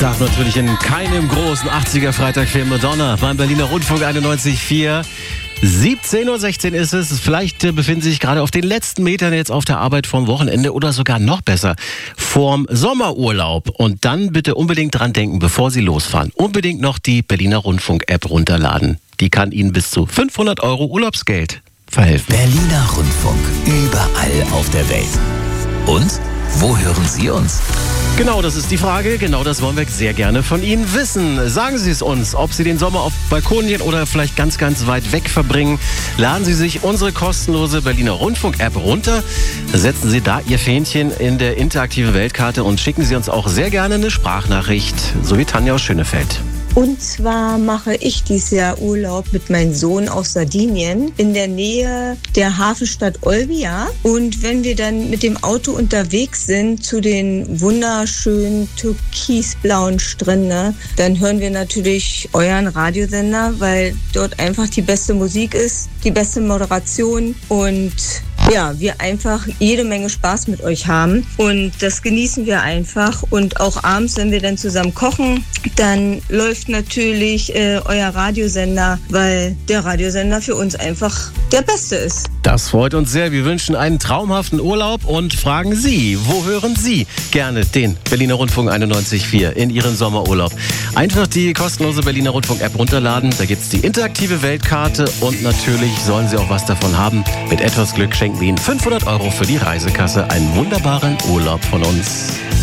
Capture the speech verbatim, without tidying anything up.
darf natürlich in keinem großen achtziger-Freitag fehlen. Madonna beim Berliner Rundfunk einundneunzig Komma vier. siebzehn Uhr sechzehn ist es. Vielleicht äh, befinden Sie sich gerade auf den letzten Metern jetzt auf der Arbeit vorm Wochenende oder sogar noch besser vorm Sommerurlaub. Und dann bitte unbedingt dran denken, bevor Sie losfahren, unbedingt noch die Berliner Rundfunk-App runterladen. Die kann Ihnen bis zu fünfhundert Euro Urlaubsgeld verhelfen. Berliner Rundfunk, überall auf der Welt. Und wo hören Sie uns? Genau, das ist die Frage. Genau das wollen wir sehr gerne von Ihnen wissen. Sagen Sie es uns, ob Sie den Sommer auf Balkonien oder vielleicht ganz, ganz weit weg verbringen. Laden Sie sich unsere kostenlose Berliner Rundfunk-App runter. Setzen Sie da Ihr Fähnchen in der interaktiven Weltkarte und schicken Sie uns auch sehr gerne eine Sprachnachricht, so wie Tanja aus Schönefeld. Und zwar mache ich dieses Jahr Urlaub mit meinem Sohn auf Sardinien in der Nähe der Hafenstadt Olbia. Und wenn wir dann mit dem Auto unterwegs sind zu den wunderschönen türkisblauen Stränden, dann hören wir natürlich euren Radiosender, weil dort einfach die beste Musik ist, die beste Moderation und ja, wir einfach jede Menge Spaß mit euch haben und das genießen wir einfach. Und auch abends, wenn wir dann zusammen kochen, dann läuft natürlich äh, euer Radiosender, weil der Radiosender für uns einfach der beste ist. Das freut uns sehr. Wir wünschen einen traumhaften Urlaub und fragen Sie, wo hören Sie gerne den Berliner Rundfunk einundneunzig Komma vier in Ihrem Sommerurlaub? Einfach die kostenlose Berliner Rundfunk-App runterladen. Da gibt es die interaktive Weltkarte und natürlich sollen Sie auch was davon haben. Mit etwas Glück schenken wir Ihnen fünfhundert Euro für die Reisekasse. Einen wunderbaren Urlaub von uns.